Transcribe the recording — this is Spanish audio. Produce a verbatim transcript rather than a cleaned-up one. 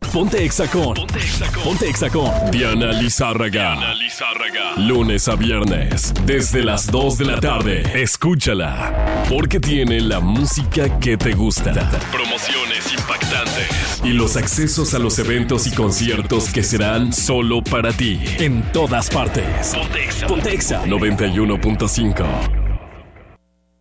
Ponte Exa con Ponte Exa con Ponte Exa con Diana Lizárraga. Diana Lizárraga. Lunes a viernes, desde las dos de la tarde. Escúchala, porque tiene la música que te gusta. Promociones impactantes. Y los accesos a los eventos y conciertos que serán solo para ti. En todas partes. Ponte Exa. Ponte Exa noventa y uno punto cinco.